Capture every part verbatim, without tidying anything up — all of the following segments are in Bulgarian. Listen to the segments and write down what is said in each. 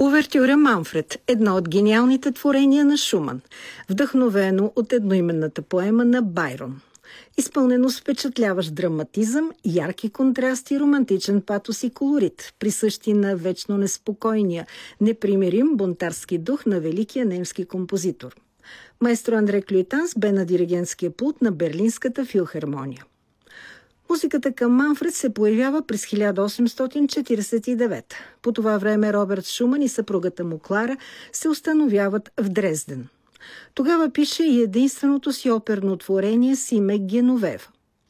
Увертюра Манфред – едно от гениалните творения на Шуман, вдъхновено от едноименната поема на Байрон. Изпълнено с впечатляващ драматизъм, ярки контрасти, романтичен патос и колорит, присъщи на вечно неспокойния, непримирим бунтарски дух на великия немски композитор. Маестро Андре Клюйтанс бе на диригентския пулт на Берлинската филхармония. Музиката към Манфред се появява през хиляда осемстотин четиридесет и девета. По това време Роберт Шуман и съпругата му Клара се установяват в Дрезден. Тогава пише и единственото си оперно творение с име Геновева.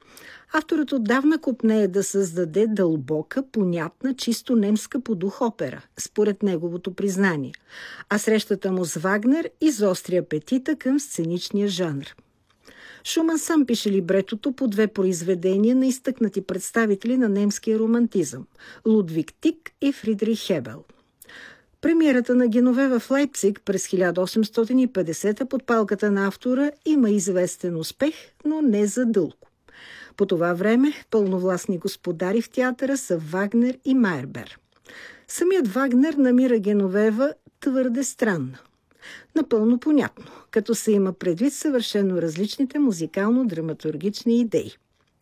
Авторът отдавна копнее да създаде дълбока, понятна, чисто немска по дух опера, според неговото признание, а срещата му с Вагнер изостри апетита към сценичния жанр. Шуман сам пише либретото по две произведения на изтъкнати представители на немския романтизъм – Лудвиг Тик и Фридрих Хебел. Премиерата на Геновева в Лайпциг през хиляда осемстотин и петдесета под палката на автора има известен успех, но не за дълго. По това време пълновластни господари в театъра са Вагнер и Майербер. Самият Вагнер намира Геновева твърде странна. Напълно понятно, като се има предвид съвършено различните музикално-драматургични идеи.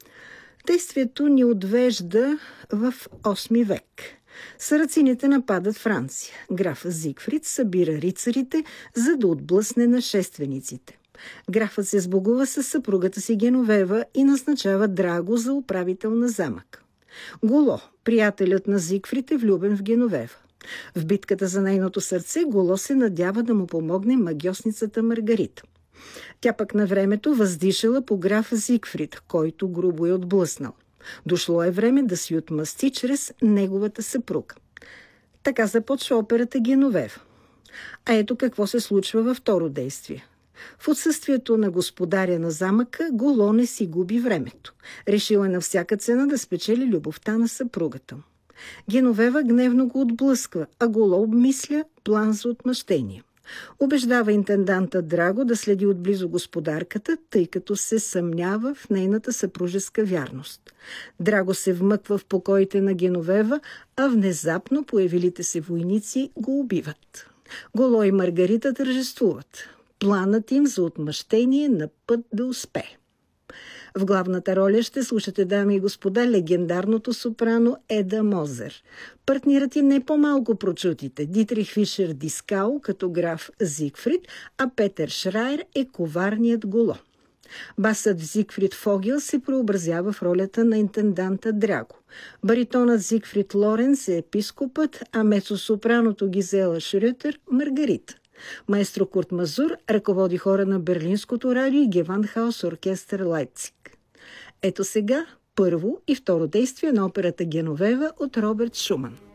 Действието ни отвежда в осми век. Сарацините нападат Франция. Граф Зигфрид събира рицарите, за да отблъсне нашествениците. Графът се сбогува с съпругата си Геновева и назначава Драго за управител на замък. Голо, приятелят на Зигфрид, е влюбен в Геновева. В битката за нейното сърце Голо се надява да му помогне магьосницата Маргарита. Тя пък на времето въздишала по граф Зигфрид, който грубо е отблъснал. Дошло е време да си отмъсти чрез неговата съпруга. Така започва операта Геновева. А ето какво се случва във второ действие. В отсъствието на господаря на замъка, Голо не си губи времето. Решила е на всяка цена да спечели любовта на съпругата му. Геновева гневно го отблъсква, а Голо обмисля план за отмъщение. Убеждава интенданта Драго да следи отблизо господарката, тъй като се съмнява в нейната съпружеска вярност. Драго се вмъква в покоите на Геновева, а внезапно появилите се войници го убиват. Голо и Маргарита тържествуват. Планът им за отмъщение на път да успее. В главната роля ще слушате, дами и господа, легендарното сопрано Еда Мозер. Партнират и не по-малко прочутите Дитрих Фишер Дискау като граф Зигфрид, а Петер Шрайер е коварният Голо. Басът Зигфрид Фогел се преобразява в ролята на интенданта Драго. Баритонът Зигфрид Лоренц е епископът, а мецо-сопраното Гизела Шрютер – Маргарита. Маестро Курт Мазур ръководи хора на Берлинското радио и Гевандхаус оркестър Лайпциг. Ето сега първо и второ действие на операта Геновева от Роберт Шуман.